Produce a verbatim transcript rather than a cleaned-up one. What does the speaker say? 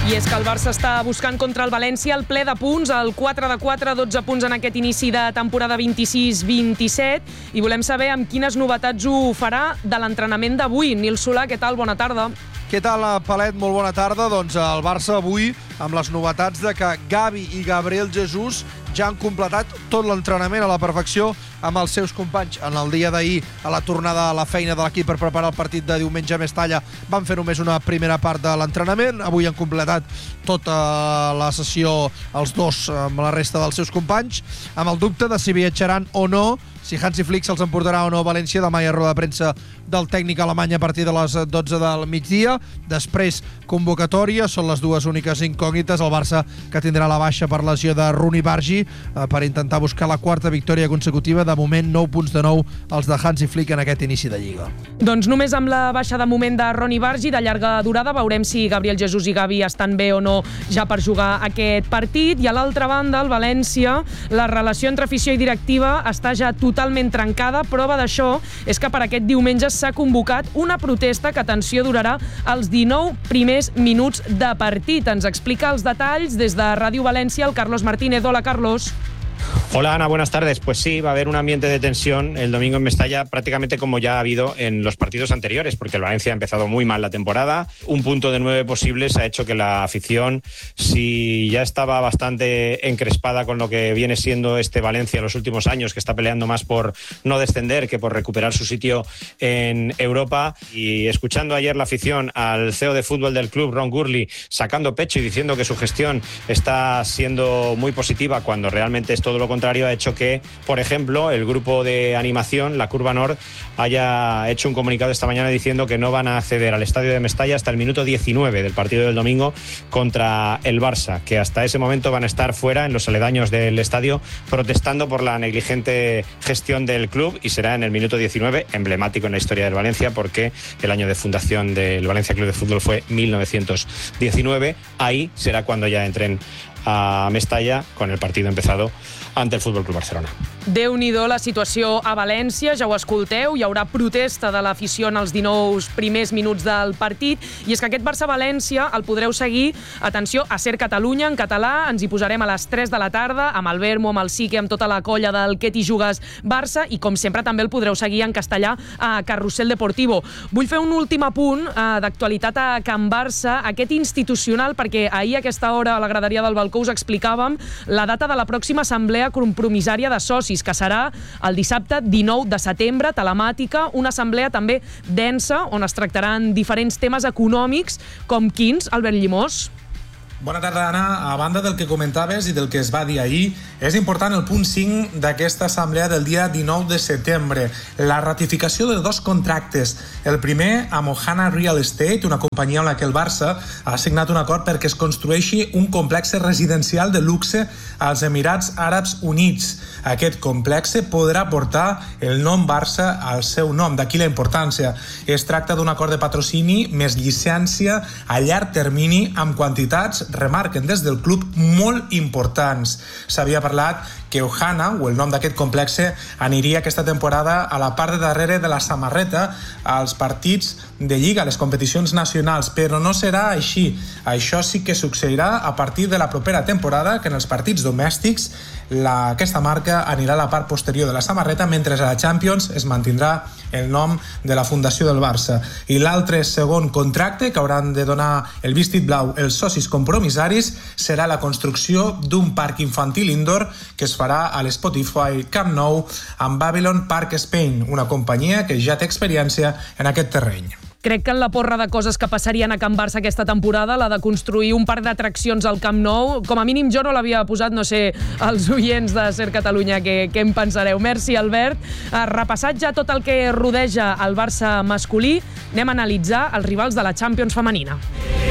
I és que el Barça està buscant contra el València el ple de punts, el quatre de quatre, dotze punts en aquest inici de temporada vint-i-sis vint-i-set, i volem saber amb quines novetats ho farà de l'entrenament d'avui. Nil Solà, què tal? Bona tarda. Què tal, Palet? Molt bona tarda. Doncs el Barça avui amb les novetats de que Gavi i Gabriel Jesús ja han completat tot l'entrenament a la perfecció amb els seus companys. En el dia d'ahir, a la tornada a la feina de l'equip per preparar el partit de diumenge a Mestalla, van fer només una primera part de l'entrenament. Avui han completat tota la sessió els dos amb la resta dels seus companys, amb el dubte de si viatjaran o no, si Hansi Flick se'ls emportarà o no a València. Demà hi ha roda de premsa del tècnic alemany a partir de les dotze del migdia. Després, convocatòria, són les dues úniques incògnites. El Barça, que tindrà la baixa per lesió de Rooney Bargi, eh, per intentar buscar la quarta victòria consecutiva. De moment, nou punts de nou els de Hansi Flick en aquest inici de Lliga. Doncs només amb la baixa de moment de Rooney Bargi, de llarga durada, veurem si Gabriel Jesús i Gavi estan bé o no ja per jugar aquest partit. I a l'altra banda, el València, la relació entre afició i directiva està ja totalment trencada. Prova d'això és que per aquest diumenge s'ha convocat una protesta que, atenció, durarà els dinou primers minuts de partit. Ens explica els detalls des de Ràdio València el Carlos Martínez. Hola, Carlos. Hola, Ana, buenas tardes. Pues sí, va a haber un ambiente de tensión el domingo en Mestalla, prácticamente como ya ha habido en los partidos anteriores, porque el Valencia ha empezado muy mal la temporada. Un punto de nueve posibles ha hecho que la afición, si ya estaba bastante encrespada con lo que viene siendo este Valencia en los últimos años, que está peleando más por no descender que por recuperar su sitio en Europa, y escuchando ayer la afición al C E O de fútbol del club, Ron Gurley, sacando pecho y diciendo que su gestión está siendo muy positiva cuando realmente es todo lo contrario, ha hecho que, por ejemplo, el grupo de animación, la Curva Nord, haya hecho un comunicado esta mañana diciendo que no van a acceder al estadio de Mestalla hasta el minuto diecinueve del partido del domingo contra el Barça, que hasta ese momento van a estar fuera en los aledaños del estadio protestando por la negligente gestión del club, y será en el minuto diecinueve, emblemático en la historia del Valencia, porque el año de fundación del Valencia Club de Fútbol fue mil novecientos diecinueve. Ahí será cuando ya entren a Mestalla con el partido empezado ante el Fútbol Club Barcelona. Déu-n'hi-do la situació a València, ja ho escolteu, hi haurà protesta de l'afició en els dinou primers minuts del partit, i és que aquest Barça-València el podreu seguir, atenció, a Ser Catalunya en català. Ens hi posarem a les tres de la tarda, amb el Vermo, amb el Sique, amb tota la colla del Que t'hi jugues Barça, i com sempre també el podreu seguir en castellà a Carrusel Deportivo. Vull fer un últim apunt eh, d'actualitat a Can Barça, aquest institucional, perquè ahir a aquesta hora a la graderia del balcó us explicàvem la data de la pròxima assemblea compromissària de socis, que serà el dissabte dinou de setembre, telemàtica, una assemblea també densa, on es tractaran diferents temes econòmics, com quins, Albert Llimós? Bona tarda, Anna. A banda del que comentaves i del que es va dir ahir, és important el punt cinc d'aquesta assemblea del dia dinou de setembre, la ratificació de dos contractes. El primer amb Ohana Real Estate, una companyia amb la que el Barça ha signat un acord perquè es construeixi un complex residencial de luxe als Emirats Àrabs Units. Aquest complex podrà portar el nom Barça al seu nom, d'aquí la importància. Es tracta d'un acord de patrocini més llicència a llarg termini amb quantitats, remarquen des del club, molt importants. S'havia parlat que Ohana, o el nom d'aquest complex, aniria aquesta temporada a la part de darrere de la samarreta als partits de Lliga, a les competicions nacionals, però no serà així. Això sí que succeirà a partir de la propera temporada, que en els partits domèstics la, aquesta marca anirà a la part posterior de la samarreta, mentre a la Champions es mantindrà el nom de la Fundació del Barça. I l'altre segon contracte que hauran de donar el vistit blau els socis compromissaris serà la construcció d'un parc infantil indoor que es farà a l'Spotify Camp Nou amb Babylon Park Spain, una companyia que ja té experiència en aquest terreny. Crec que en la porra de coses que passarien a Can Barça aquesta temporada, la de construir un parc d'atraccions al Camp Nou, com a mínim jo no l'havia posat, no sé, els oients de Ser Catalunya, què, què en pensareu. Merci, Albert. Repassat ja tot el que rodeja el Barça masculí, anem a analitzar els rivals de la Champions femenina.